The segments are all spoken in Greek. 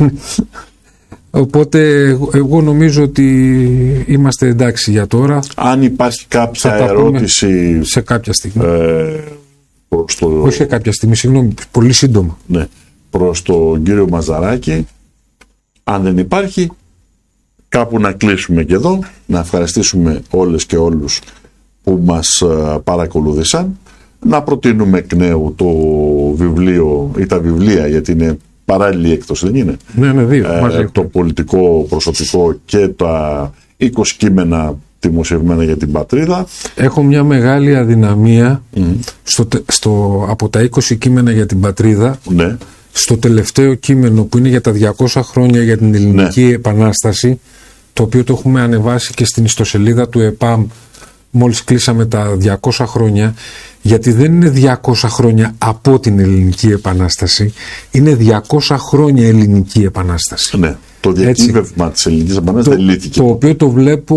Οπότε εγώ νομίζω ότι είμαστε εντάξει για τώρα. Αν υπάρχει κάποια ερώτηση σε κάποια στιγμή. Όχι σε κάποια στιγμή, συγγνώμη, πολύ σύντομα. Ναι, προς τον κύριο Μαζαράκη. Αν δεν υπάρχει, κάπου να κλείσουμε και εδώ. Να ευχαριστήσουμε όλες και όλους που μας παρακολούθησαν. Να προτείνουμε εκ νέου το βιβλίο ή τα βιβλία, γιατί είναι παράλληλη έκδοση, δεν είναι? Ναι, δύο. Το πολιτικό προσωπικό και τα 20 κείμενα δημοσιευμένα για την πατρίδα. Έχω μια μεγάλη αδυναμία από τα 20 κείμενα για την πατρίδα, ναι, στο τελευταίο κείμενο που είναι για τα 200 χρόνια για την Ελληνική Επανάσταση, το οποίο το έχουμε ανεβάσει και στην ιστοσελίδα του ΕΠΑΜ μόλις κλείσαμε τα 200 χρόνια, γιατί δεν είναι 200 χρόνια από την Ελληνική Επανάσταση, είναι 200 χρόνια Ελληνική Επανάσταση. Ναι, το διακύβευμα της Ελληνικής Επανάστασης δεν λύθηκε. Το οποίο το βλέπω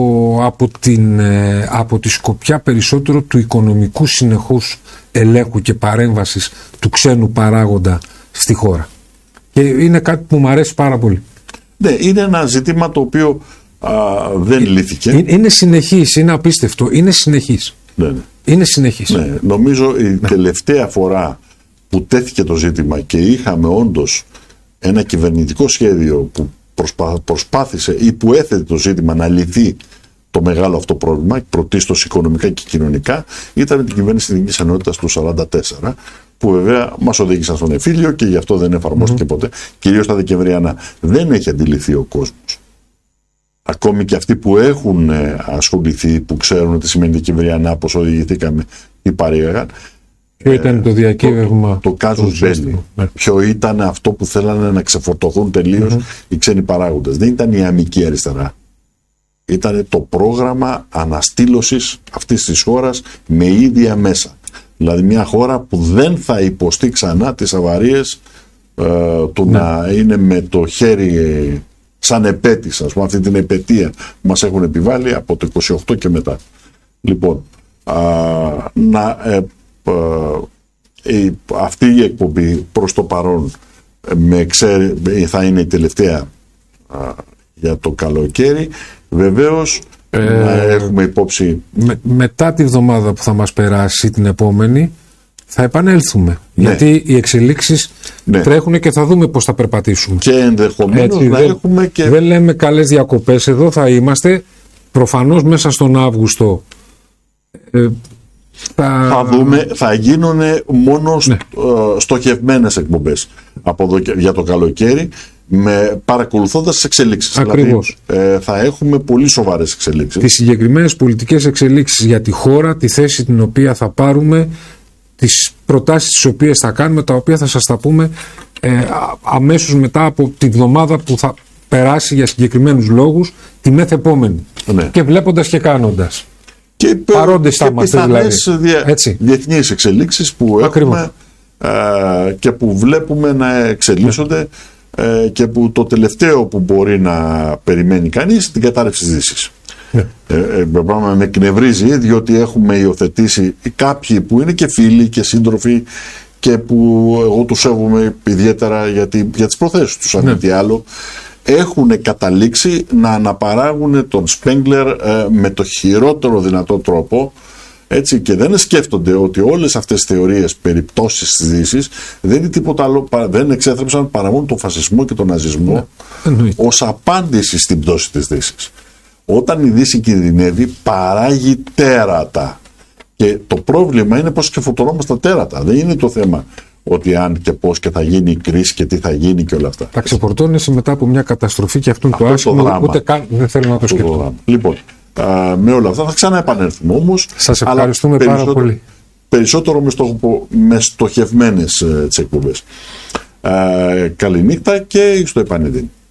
από τη σκοπιά περισσότερο του οικονομικού συνεχούς ελέγχου και παρέμβασης του ξένου παράγοντα στη χώρα. Και είναι κάτι που μου αρέσει πάρα πολύ. Ναι, είναι ένα ζήτημα το οποίο δεν λύθηκε. Είναι συνεχής, είναι απίστευτο, είναι συνεχής. Ναι. Είναι συνεχής. Ναι, νομίζω η τελευταία φορά που τέθηκε το ζήτημα και είχαμε όντως ένα κυβερνητικό σχέδιο που προσπάθησε ή που έθετε το ζήτημα να λυθεί το μεγάλο αυτό πρόβλημα, πρωτίστως οικονομικά και κοινωνικά, ήταν την κυβέρνηση της Εθνικής Ενότητας του 1944, που βέβαια μας οδήγησαν στον εμφύλιο και γι' αυτό δεν εφαρμόστηκε ποτέ. Κυρίως τα Δεκεμβριανά. Δεν έχει αντιληφθεί ο κόσμος. Ακόμη και αυτοί που έχουν ασχοληθεί, που ξέρουν τι σημαίνει Δεκεμβριανά, πώς οδηγηθήκαμε, τι παρήγαγαν. Ποιο ήταν το διακύβευμα? Το casus belli. Ποιο ήταν αυτό που θέλανε να ξεφορτωθούν τελείως οι ξένοι παράγοντες. Δεν ήταν η αμική αριστερά. Ήταν το πρόγραμμα αναστήλωσης αυτής της χώρας με ίδια μέσα. Δηλαδή μια χώρα που δεν θα υποστεί ξανά τις αβαρίες του να είναι με το χέρι σαν επέτης, ας πούμε, αυτή την επετία που μας έχουν επιβάλει από το 28 και μετά. Λοιπόν, αυτή η εκπομπή προς το παρόν θα είναι η τελευταία για το καλοκαίρι. Βεβαίως να έχουμε υπόψη μετά τη βδομάδα που θα μας περάσει την επόμενη θα επανέλθουμε, γιατί οι εξελίξεις τρέχουν και θα δούμε πώς θα περπατήσουμε. Και ενδεχομένως να έχουμε και... Δεν λέμε καλές διακοπές, εδώ θα είμαστε προφανώς μέσα στον Αύγουστο. Θα δούμε, θα γίνουν μόνο στοχευμένες εκπομπές από εδώ για το καλοκαίρι, παρακολουθώντας τις εξελίξεις. Ακριβώς. Δηλαδή, θα έχουμε πολύ σοβαρές εξελίξεις. Τις συγκεκριμένες πολιτικές εξελίξεις για τη χώρα, τη θέση την οποία θα πάρουμε, τις προτάσεις τις οποίες θα κάνουμε, τα οποία θα σας τα πούμε αμέσως μετά από τη βδομάδα που θα περάσει για συγκεκριμένους λόγους, τη μεθεπόμενη. Ναι. Και βλέποντας και κάνοντας. Και παρόντες θα είμαστε δηλαδή. Διεθνείς εξελίξεις που έχουμε και που βλέπουμε να εξελίσσονται και που το τελευταίο που μπορεί να περιμένει κανείς την κατάρρευση της Δύσης. Πράγμα με εκνευρίζει, διότι έχουμε υιοθετήσει κάποιοι που είναι και φίλοι και σύντροφοι και που εγώ τους σέβομαι ιδιαίτερα για τις προθέσεις τους, αν τι άλλο, έχουν καταλήξει να αναπαράγουν τον Σπέγγλερ με το χειρότερο δυνατό τρόπο, έτσι, και δεν σκέφτονται ότι όλες αυτές τις θεωρίες περιπτώσεις της Δύσης δεν είναι τίποτα άλλο, δεν εξέθρεψαν παρά μόνο τον φασισμό και τον ναζισμό ως απάντηση στην πτώση της Δύσης. Όταν η Δύση κινδυνεύει, παράγει τέρατα. Και το πρόβλημα είναι πώς ξεφορτωνόμαστε τα τέρατα. Δεν είναι το θέμα ότι αν και πώς και θα γίνει η κρίση και τι θα γίνει και όλα αυτά. Τα ξεφορτώνεσαι μετά από μια καταστροφή και αυτό το άσχημο, ούτε καν δεν θέλω να το σκεφτώ. Λοιπόν, με όλα αυτά θα ξαναεπανέλθουμε όμως. Σας ευχαριστούμε πάρα πολύ. Περισσότερο με στοχευμένες τις εκπομπές. Καληνύχτα και στο επανειδήν.